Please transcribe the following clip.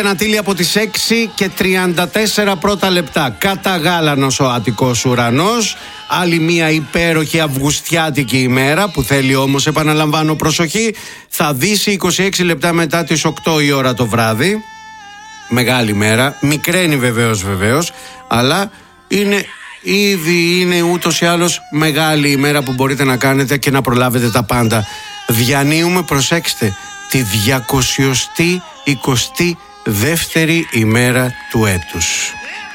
Νατήλη από τις 6:34 πρώτα λεπτά. Καταγάλανος ο Αττικός ουρανός. Άλλη μια υπέροχη αυγουστιάτικη ημέρα που θέλει όμως, επαναλαμβάνω, προσοχή. Θα δύσει 26 λεπτά μετά τις 8 η ώρα το βράδυ. Μεγάλη μέρα. Μικραίνει βεβαίως, αλλά είναι ούτως ή άλλως μεγάλη ημέρα που μπορείτε να κάνετε και να προλάβετε τα πάντα. Διανύουμε, προσέξτε, τη 222η ημέρα του έτους.